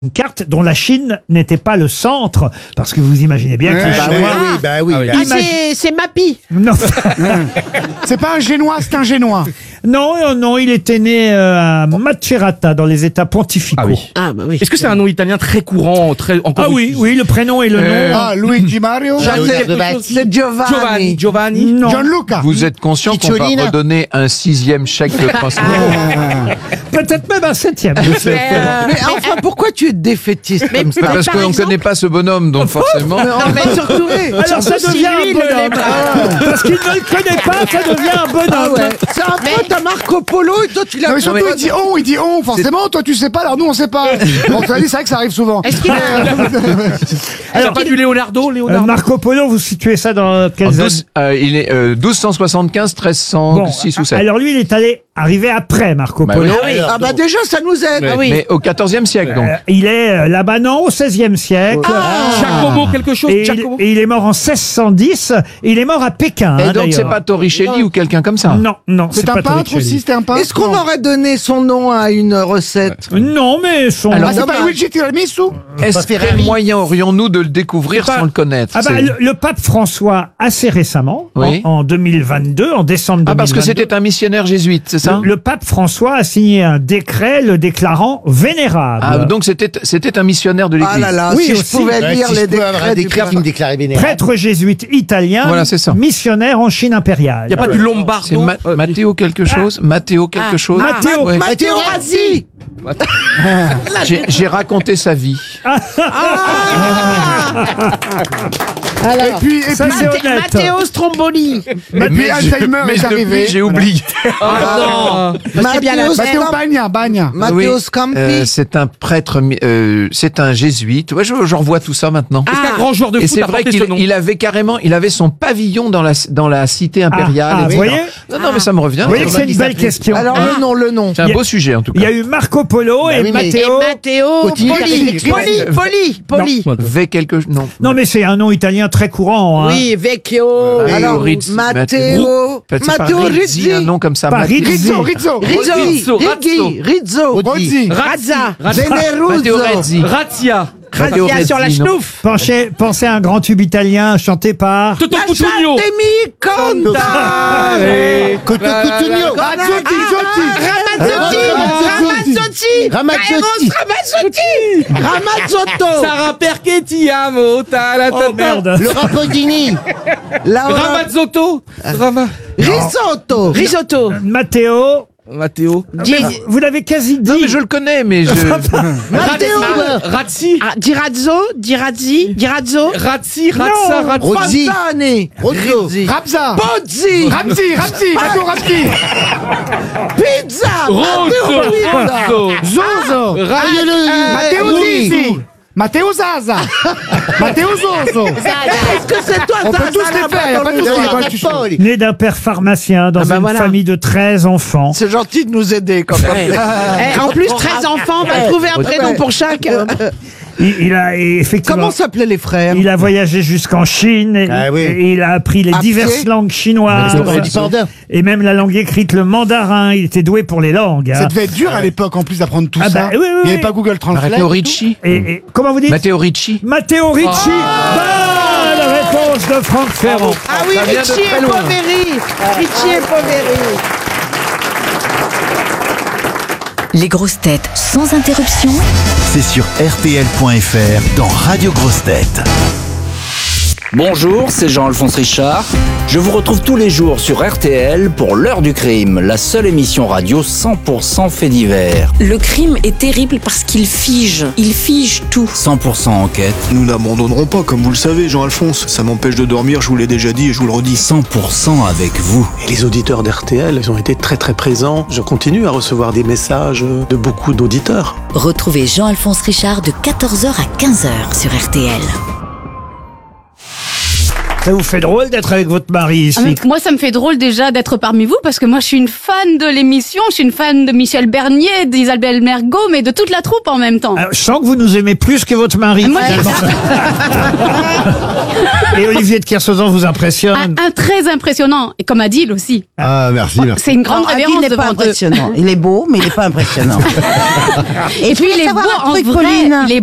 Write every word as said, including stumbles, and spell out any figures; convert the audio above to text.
Une carte dont la Chine n'était pas le centre, parce que vous imaginez bien que les bah Chinois... oui, bah oui, bah Ah, oui. c'est, c'est Mappy. Non, C'est pas un génois, c'est un génois. non, non, non, il était né euh, à Macerata, dans les États pontificaux. Ah oui. Ah, bah oui. Est-ce que c'est un nom italien très courant, très encore Ah oui, oui, le prénom et le Euh, nom. Ah, Luigi Mario. C'est Giovanni. Giovanni. Giovanni. Non, Gianluca. Vous êtes conscient qu'on va Picciolina. redonner un sixième chèque de trois cents euros? peut-être même un septième. Mais, euh, Mais enfin, pourquoi tu es défaitiste mais comme ça par Parce qu'on ne exemple- connaît pas ce bonhomme, donc forcément. Non, mais surtout, Alors ça surtout devient si lui un ne l'est bonhomme. pas. Parce qu'il ne le connaît pas, ça devient un Ah bonhomme. ouais. C'est un Mais- pote à Marco Polo et toi tu l'as Non, mais surtout, mais- il dit on, il dit on. Forcément, toi, tu sais pas, alors nous, on sait pas. Bon, tu as dit, c'est vrai que ça arrive souvent. Est-ce qu'il a... Alors pas du Leonardo, Euh, Leonardo. Marco Polo, vous situez ça dans En quelles années? douze, euh, il est euh, douze cent soixante-quinze, treize cent six ou sept. alors lui, il est allé arriver après Marco Bah Polo. oui. Ah bah déjà, ça nous aide. Ouais. Ah oui. Mais au quatorzième siècle, donc. Euh, il est euh, là-bas, non, au seizième siècle. Giacomo quelque chose. Et il, Giacomo. et il est mort en seize cent dix. Et il est mort à Pékin. Et hein, donc, c'est d'ailleurs. pas Torricelli ou quelqu'un comme ça? Non, non, C'est pas un peintre Torricelli. aussi, c'était un peintre. Est-ce qu'on Non. aurait donné son nom à une recette? Non, mais son. Alors, Ah, c'est pas Luigi Tiramisu? Est-ce quel moyen aurions-nous de le découvrir Pas- sans le connaître? Ah bah, C'est- le, le pape François, assez récemment, Oui. en, en deux mille vingt-deux, en décembre Ah, parce que deux mille vingt-deux, c'était un missionnaire jésuite, c'est ça? le, le pape François a signé un décret le déclarant vénérable. Ah, donc c'était c'était un missionnaire de l'Église. Ah là là, Oui, si aussi. je pouvais Bah, lire si je les pouvais avoir décrets un du décret pape. qui me déclarait vénérable. Prêtre jésuite italien, Voilà, c'est ça. missionnaire en Chine impériale. Il n'y a pas du C'est Lombardo. Ma- euh, Matteo quelque chose? Matteo quelque Ah. chose? Matteo. Ouais. Matteo Razzi. J'ai j'ai raconté sa vie. Et puis, et Ça, puis, c'est Matte- honnête. Matteo Stromboli. et puis Alzheimer mais est depuis, arrivé. j'ai oublié. Ah, C'est bien la Matteo Matteo Scampi. Bagna, Bagna. Oui, Matteo Scampi. euh, c'est un prêtre, mi- euh, c'est un jésuite. Ouais, je, je revois tout ça maintenant. Est-ce qu'un grand joueur de Et foot c'est a vrai porté qu'il ce nom? il avait carrément, il avait son pavillon dans la dans la cité impériale. Ah, ah, et vous cetera. voyez Non, non, mais ça me revient. Vous voyez que c'est une belle question. Alors Ah. le nom, le nom. C'est un Il y a- beau sujet en tout Il y cas. a eu Marco Polo et oui, mais- Et Matteo. Matteo Poli, Poli. Poli, Poli, Poli. V quelque non. Non, mais c'est un nom italien très courant. Hein. Oui, Vecchio. Ouais. Alors, Rizzi, Matteo, Peut-être c'est pas Matteo Rizzi, Rizzi. un nom comme ça. Pas Matteo- Rizzi. Rizzo, Rizzo. Rizzo, Rizzo, Righi, Rizzo, Rozzi. Razza. Matteo Veneruzzo, Rezzi. Razzia. Matteo Razia sur la Rezzi, non. schnouf. Pensez, pensez à un grand tube italien chanté par. Toto Cutugno. Lasciatemi contare. Cotugno. Razzotti, Zotti. Ramazzotti. Ramazzotti. Ramazzotti. Ramazzotti. Ramazzotto. Sarah Perchetti, amo. ta la ta Oh ta. merde. Le Rampodini. Laura Ramazzotto. Rama. Risotto. Risotto. Matteo. Matteo. Di- Vous l'avez quasi dit. Non mais je le connais, mais je. Matteo. Razzi. Ah, Dirazzo. Dirazzi. Dirazzo. Razzi. Razza. Razza. Rozzi. Rozzo. Rabza. Pozzi. Ramzi, Ramzi, Matteo Ramzi. Pizza. Matteo Pizza. Rozzo. Zozo. Matteo Zizi. Matteo Zaza. Matteo Zozo. Est-ce que c'est toi, On ça, peut tous ça, les là, faire, y a pas de là, souci, là, moi, je suis chaud. Né d'un père pharmacien dans Ah bah une voilà. famille de treize enfants. C'est gentil de nous aider quand même. Eh, en plus, treize enfants, on va trouver un prénom pour chaque. Il, il a et effectivement. Comment s'appelaient les frères? Il a voyagé jusqu'en Chine et, Ah oui. et il a appris les À diverses pied langues chinoises et même la langue écrite, le mandarin. Il était doué pour les langues. hein. Ça devait être dur à l'époque en plus d'apprendre tout Ah ça. bah, oui, oui, Il n'y avait oui. pas Google Translate. Matteo Ricci. Et, et- comment vous dites Matteo Ricci. Matteo Ricci. Bonne réponse de Franck Ferrand. Ah oui, Ça vient de Ricci très et loin. Poveri. Ricci et Poveri. Les grosses têtes sans interruption. C'est sur R T L point F R dans Radio Grosses Têtes. Bonjour, c'est Jean-Alphonse Richard. Je vous retrouve tous les jours sur R T L pour l'heure du crime, la seule émission radio cent pour cent fait divers. Le crime est terrible parce qu'il fige. Il fige tout. cent pour cent enquête, Nous n'abandonnerons pas, comme vous le savez, Jean-Alphonse. Ça m'empêche de dormir, je vous l'ai déjà dit et je vous le redis. cent pour cent avec vous. Et les auditeurs d'R T L, ils ont été très très présents. Je continue à recevoir des messages de beaucoup d'auditeurs. Retrouvez Jean-Alphonse Richard de quatorze heures à quinze heures sur R T L. Ça vous fait drôle d'être avec votre mari ici? Ah, mais moi, ça me fait drôle déjà d'être parmi vous parce que moi, je suis une fan de l'émission, je suis une fan de Michel Bernier, d'Isabelle Mergo, mais de toute la troupe en même temps. Alors, je sens que vous nous aimez plus que votre mari. Moi, Et Olivier de Kersauzon vous impressionne? un, un très impressionnant, et comme Adil aussi. Ah, merci, merci. C'est une grande Non, Adil révérence n'est pas devant eux. impressionnant. Il est beau, mais il n'est pas impressionnant. Et puis, il est beau en vrai. Il est